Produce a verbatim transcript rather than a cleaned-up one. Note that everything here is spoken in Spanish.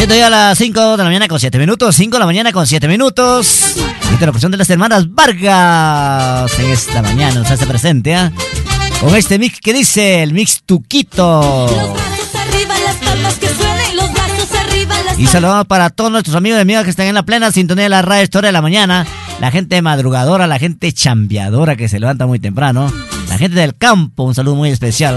Siendo ya a las cinco de la mañana con siete minutos. cinco de la mañana con siete minutos. Interlocución de las hermanas Vargas. En esta mañana nos hace presente, ¿eh? Con este mix que dice el mix Tuquito. Los brazos arriba, las palmas que suenen, los brazos arriba, las Y saludamos para todos nuestros amigos y amigas que están en la plena sintonía de la radio Historia de la Mañana. La gente madrugadora, la gente chambeadora que se levanta muy temprano. La gente del campo, un saludo muy especial.